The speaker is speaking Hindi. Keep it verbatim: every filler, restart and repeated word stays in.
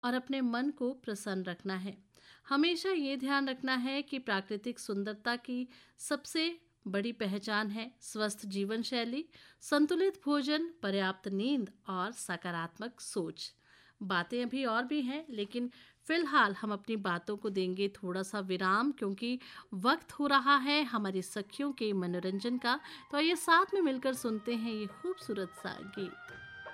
और अपने मन को प्रसन्न रखना है। हमेशा ये ध्यान रखना है कि प्राकृतिक सुंदरता की सबसे बड़ी पहचान है स्वस्थ जीवन शैली, संतुलित भोजन, पर्याप्त नींद और सकारात्मक सोच। बातें अभी और भी हैं, लेकिन फिलहाल हम अपनी बातों को देंगे थोड़ा सा विराम, क्योंकि वक्त हो रहा है हमारी सखियों के मनोरंजन का। तो आइए साथ में मिलकर सुनते हैं ये खूबसूरत सा गीत।